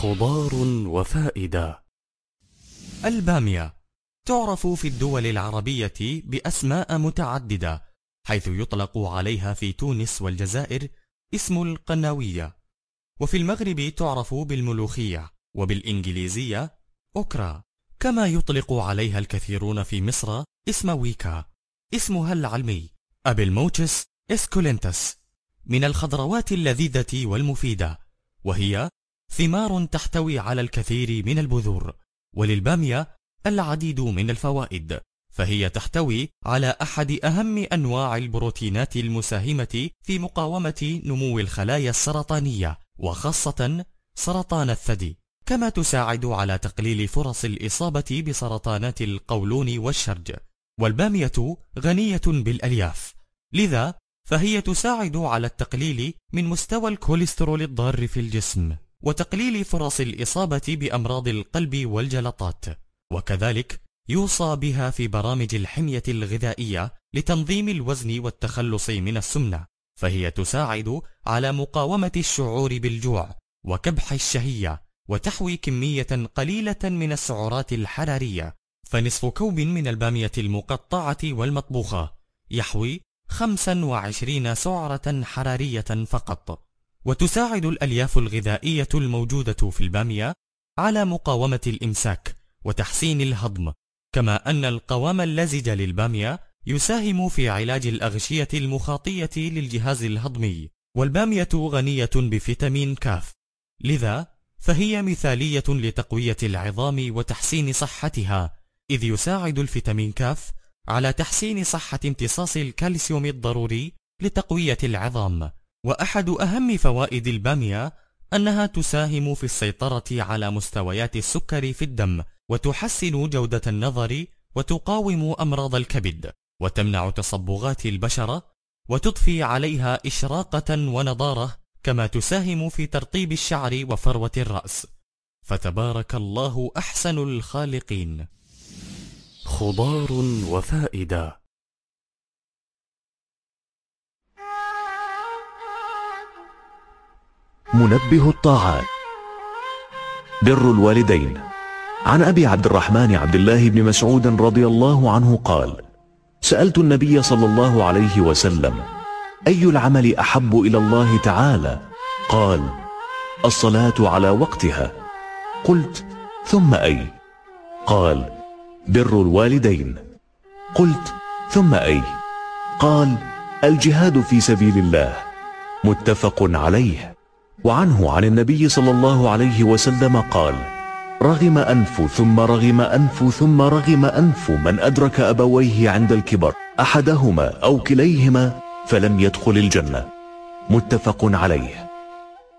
خضار وفائدة. البامية تعرف في الدول العربية بأسماء متعددة، حيث يطلق عليها في تونس والجزائر اسم القناوية، وفي المغرب تعرف بالملوخية، وبالإنجليزية أوكرا، كما يطلق عليها الكثيرون في مصر اسم ويكا. اسمها العلمي أبلموتشس اسكولنتس، من الخضروات اللذيذة والمفيدة، وهي ثمار تحتوي على الكثير من البذور. وللبامية العديد من الفوائد، فهي تحتوي على أحد أهم أنواع البروتينات المساهمة في مقاومة نمو الخلايا السرطانية، وخاصة سرطان الثدي، كما تساعد على تقليل فرص الإصابة بسرطانات القولون والشرج. والبامية غنية بالألياف، لذا فهي تساعد على التقليل من مستوى الكوليسترول الضار في الجسم، وتقليل فرص الإصابة بأمراض القلب والجلطات. وكذلك يوصى بها في برامج الحمية الغذائية لتنظيم الوزن والتخلص من السمنة، فهي تساعد على مقاومة الشعور بالجوع وكبح الشهية، وتحوي كمية قليلة من السعرات الحرارية. فنصف كوب من البامية المقطعة والمطبوخة يحوي 25 سعرة حرارية فقط. وتساعد الألياف الغذائية الموجودة في البامية على مقاومة الإمساك وتحسين الهضم، كما أن القوام اللزج للبامية يساهم في علاج الأغشية المخاطية للجهاز الهضمي. والبامية غنية بفيتامين كاف، لذا فهي مثالية لتقوية العظام وتحسين صحتها، إذ يساعد الفيتامين كاف على تحسين صحة امتصاص الكالسيوم الضروري لتقوية العظام. وأحد أهم فوائد البامية أنها تساهم في السيطرة على مستويات السكر في الدم، وتحسن جودة النظر، وتقاوم أمراض الكبد، وتمنع تصبغات البشرة، وتضفي عليها إشراقة ونضارة، كما تساهم في ترطيب الشعر وفروة الرأس. فتبارك الله أحسن الخالقين. خضار وفائدة. منبه الطاعات. بر الوالدين. عن أبي عبد الرحمن عبد الله بن مسعود رضي الله عنه قال: سألت النبي صلى الله عليه وسلم: أي العمل أحب إلى الله تعالى؟ قال: الصلاة على وقتها. قلت: ثم أي؟ قال: بر الوالدين. قلت: ثم أي؟ قال: الجهاد في سبيل الله. متفق عليه. وعنه عن النبي صلى الله عليه وسلم قال: رغم أنف ثم رغم أنف ثم رغم أنف من أدرك أبويه عند الكبر، أحدهما أو كليهما، فلم يدخل الجنة. متفق عليه.